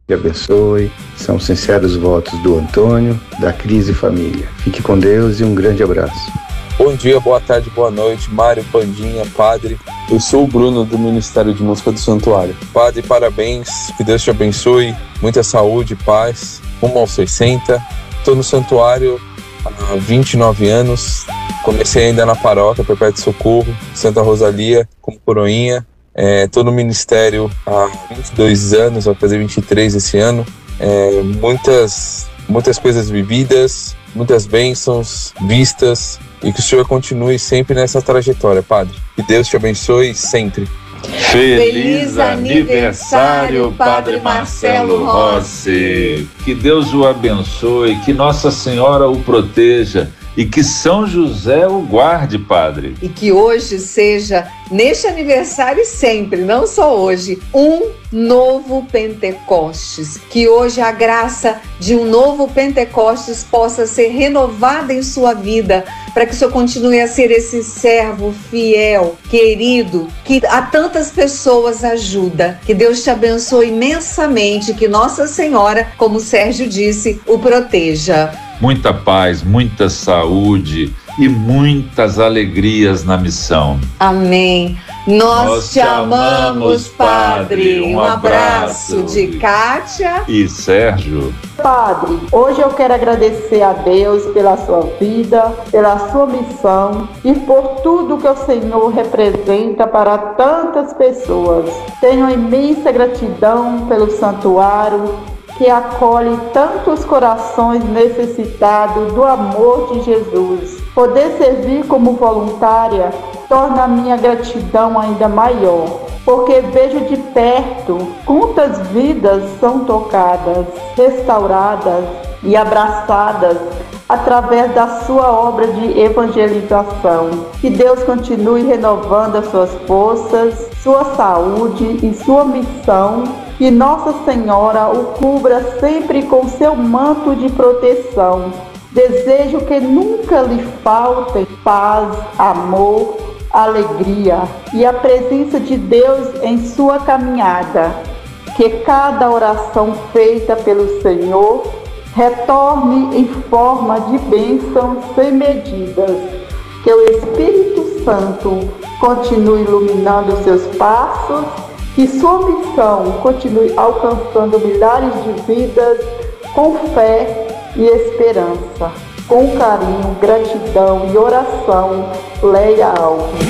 te abençoe. São sinceros votos do Antônio, da Cris e família. Fique com Deus e um grande abraço. Bom dia, boa tarde, boa noite, Mário, Pandinha, Padre. Eu sou o Bruno do Ministério de Música do Santuário. Padre, parabéns, que Deus te abençoe, muita saúde, paz, rumo aos 60. Estou no Santuário há 29 anos, comecei ainda na paróquia Perpétuo Socorro, Santa Rosalia, como coroinha. Estou no Ministério há 22 anos, vai fazer 23 esse ano. Muitas coisas vividas, muitas bênçãos vistas, e que o Senhor continue sempre nessa trajetória, Padre. Que Deus te abençoe sempre. Feliz aniversário, Padre Marcelo Rossi. Que Deus o abençoe, que Nossa Senhora o proteja e que São José o guarde, Padre. E que hoje seja, neste aniversário e sempre, não só hoje, um novo Pentecostes. Que hoje a graça de um novo Pentecostes possa ser renovada em sua vida, para que o Senhor continue a ser esse servo fiel, querido, que a tantas pessoas ajuda. Que Deus te abençoe imensamente, que Nossa Senhora, como o Sérgio disse, o proteja. Muita paz, muita saúde e muitas alegrias na missão. Amém. Nós te amamos, Padre. Um abraço de Kátia e Sérgio. Padre, hoje eu quero agradecer a Deus pela sua vida, pela sua missão e por tudo que o Senhor representa para tantas pessoas. Tenho imensa gratidão pelo santuário, que acolhe tantos corações necessitados do amor de Jesus. Poder servir como voluntária torna a minha gratidão ainda maior, porque vejo de perto quantas vidas são tocadas, restauradas e abraçadas através da sua obra de evangelização. Que Deus continue renovando as suas forças, sua saúde e sua missão. Que Nossa Senhora o cubra sempre com seu manto de proteção. Desejo que nunca lhe faltem paz, amor, alegria e a presença de Deus em sua caminhada. Que cada oração feita pelo Senhor retorne em forma de bênçãos sem medidas. Que o Espírito Santo continue iluminando seus passos, que sua missão continue alcançando milhares de vidas com fé e esperança. Com carinho, gratidão e oração, Leia Alves.